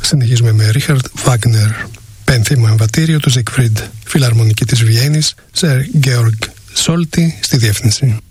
Συνεχίζουμε με Ρίχαρντ Βάγνερ. Πένθυμο εμβατήριο του Ζίγκφριντ. Φιλαρμονική της Βιέννης, Σερ Γκέοργ Σόλτι στη διεύθυνση.